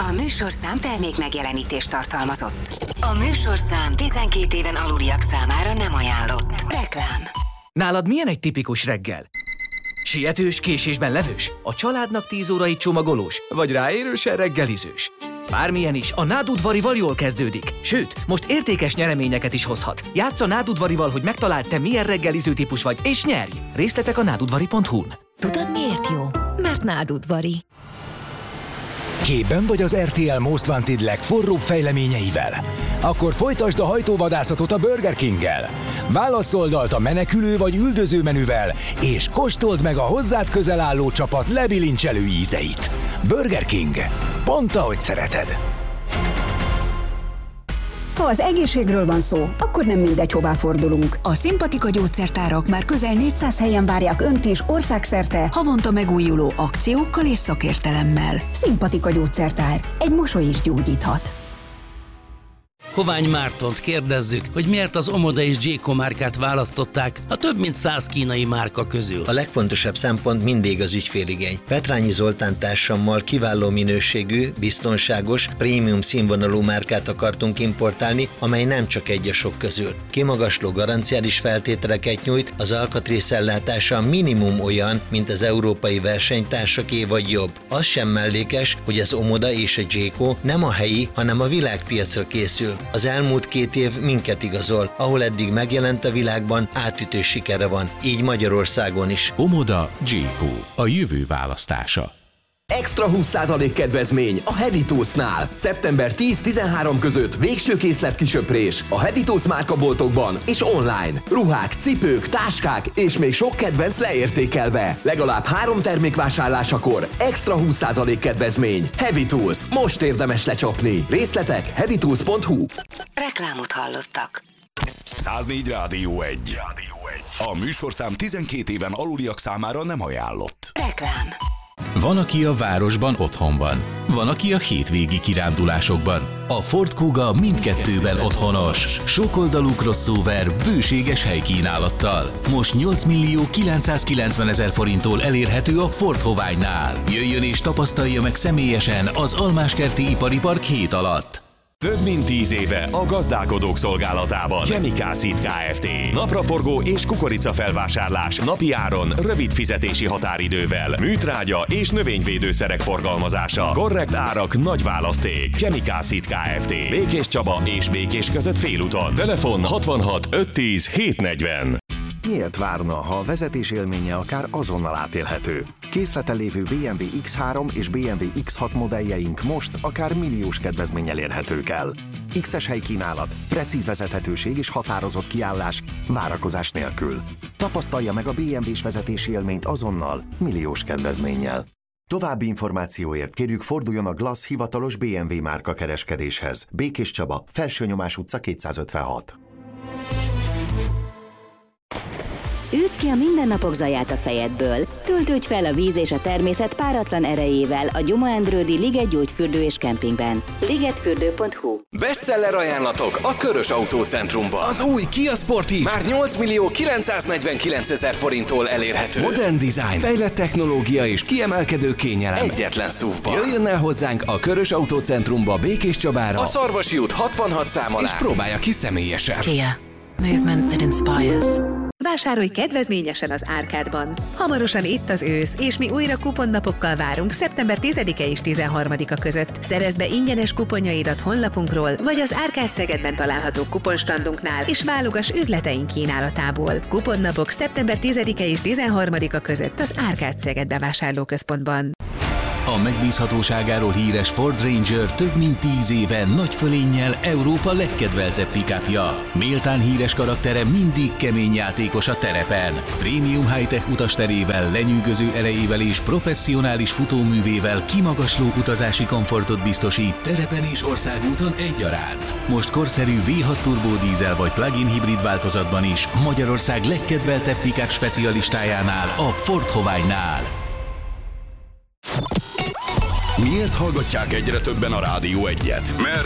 A műsorszám termék megjelenítést tartalmazott. A műsorszám 12 éven aluliak számára nem ajánlott. Reklám. Nálad milyen egy tipikus reggel? Sietős, késésben levős? A családnak 10 órai csomagolós? Vagy ráérősen reggelizős? Bármilyen is, a Nádudvarival jól kezdődik. Sőt, most értékes nyereményeket is hozhat. Játsz a Nádudvarival, hogy megtaláld, te milyen reggeliző típus vagy, és nyerj! Részletek a nádudvari.hu-n. Tudod, miért jó? Mert Nádudvari. Képben vagy az RTL Most Wanted legforróbb fejleményeivel? Akkor folytasd a hajtóvadászatot a Burger Kinggel. Válasszd oldalt a menekülő vagy üldöző menüvel, és kóstold meg a hozzád közel álló csapat lebilincselő ízeit. Burger King. Pont ahogy szereted. Ha az egészségről van szó, akkor nem mindegy, hová fordulunk. A Szimpatika gyógyszertárak már közel 400 helyen várják Önt is országszerte havonta megújuló akciókkal és szakértelemmel. Szimpatika gyógyszertár. Egy mosoly is gyógyíthat. Hovány Mártont kérdezzük, hogy miért az Omoda és Jayco márkát választották a több mint 100 kínai márka közül. A legfontosabb szempont mindig az ügyféligény. Petrányi Zoltán társammal kiváló minőségű, biztonságos, prémium színvonalú márkát akartunk importálni, amely nem csak egy a sok közül. Kimagasló garanciális feltételeket nyújt, az alkatrészellátása minimum olyan, mint az európai versenytársaké vagy jobb. Az sem mellékes, hogy az Omoda és a Jayco nem a helyi, hanem a világpiacra készül. Az elmúlt 2 év minket igazol, ahol eddig megjelent a világban, átütő sikere van, így Magyarországon is. Omoda, Jayco, a jövő választása. Extra 20% kedvezmény a Heavy Toast-nál. Szeptember 10-13 között végső készletkisöprés a Heavy Toast márkaboltokban és online. Ruhák, cipők, táskák és még sok kedvenc leértékelve. Legalább 3 termék vásárlásakor extra 20% kedvezmény. Heavy Tools. Most érdemes lecsapni. Részletek heavytools.hu. Reklámot hallottak. 104 Rádió 1. A műsorszám 12 éven aluliak számára nem ajánlott. Reklám. Van, aki a városban otthon van. Van, aki a hétvégi kirándulásokban. A Ford Kuga mindkettőben otthonos. Sokoldalú crossover bőséges helykínálattal. Most 8.990.000 forinttól elérhető a Ford Hoványnál. Jöjjön és tapasztalja meg személyesen az Almáskerti Ipari Park hét alatt. Több mint 10 éve a gazdálkodók szolgálatában. Chemical Seed Kft. Napraforgó és kukoricafelvásárlás napi áron, rövid fizetési határidővel. Műtrágya és növényvédőszerek forgalmazása. Korrekt árak, nagy választék. Chemical Seed Kft. Békés Csaba és Békés között félúton. Telefon 66 510 740. Miért várna, ha a vezetés élménye akár azonnal átélhető? Készleten lévő BMW X3 és BMW X6 modelljeink most akár milliós kedvezménnyel érhetők el. X-es helykínálat, precíz vezethetőség és határozott kiállás, várakozás nélkül. Tapasztalja meg a BMW-s vezetési élményt azonnal, milliós kedvezménnyel. További információért kérjük forduljon a Glass hivatalos BMW márka kereskedéshez. Békés Csaba, Felsőnyomás utca 256. Űzd ki a mindennapok zaját a fejedből. Töltődj fel a víz és a természet páratlan erejével a Gyuma-Endrődi Liget gyógyfürdő és kempingben. ligetfürdő.hu. Bestseller ajánlatok a Körös Autócentrumban. Az új Kia Sportage már 8.949.000 forinttól elérhető. Modern design, fejlett technológia és kiemelkedő kényelem. Egyetlen SUV-ban. Jöjjön el hozzánk a Körös Autócentrumba, Békés Csabára, a Szarvasi út 66 szám alá. És próbálja ki személyesen. Kia. Movement that inspires. Vásárolj kedvezményesen az Árkádban. Hamarosan itt az ősz, és mi újra kuponnapokkal várunk szeptember 10-e és 13-a között. Szerezd be ingyenes kuponjaidat honlapunkról, vagy az Árkád Szegedben található kuponstandunknál, és válogass üzleteink kínálatából. Kuponnapok szeptember 10-e és 13-a között az Árkád Szeged bevásárlóközpontban. A megbízhatóságáról híres Ford Ranger több mint 10 éve nagy fölénnyel Európa legkedveltebb pick-upja. Méltán híres karaktere mindig kemény játékos a terepen. Prémium high-tech utasterével, lenyűgöző erejével és professzionális futóművével kimagasló utazási komfortot biztosít terepen és országúton egyaránt. Most korszerű V6 turbodízel vagy plug-in hibrid változatban is Magyarország legkedveltebb pick-up specialistájánál, a Ford Hoványnál. Miért hallgatják egyre többen a Rádió 1-et? Mert